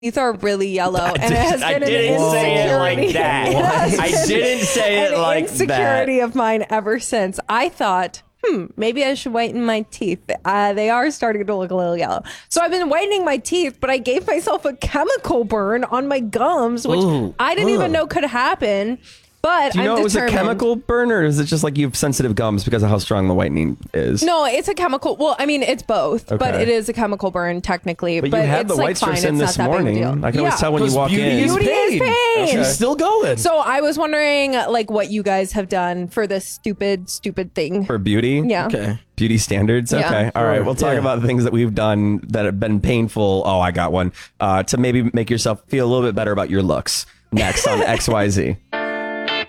teeth are really yellow, and it has I been an didn't say it like insecurity. that. I didn't say it like insecurity that. of mine ever since. I thought, maybe I should whiten my teeth. They are starting to look a little yellow. So I've been whitening my teeth, but I gave myself a chemical burn on my gums, which I didn't even know could happen. But Do you know it was a determined. chemical burn, or is it just like you have sensitive gums because of how strong the whitening is? No, it's a chemical. Well, I mean, it's both, but Okay. it is a chemical burn technically. But But you had it's the like white fine. strips in It's this not that big a morning. deal. I can always tell when you Because walk beauty in. is Beauty is pain. pain. She's still going. So I was wondering, like, what you guys have done for this stupid thing. For beauty? Yeah. Okay. Beauty standards? Yeah. Okay. All right. We'll talk Yeah. about things that we've done that have been painful. Oh, I got one. To maybe make yourself feel a little bit better about your looks. Next on XYZ.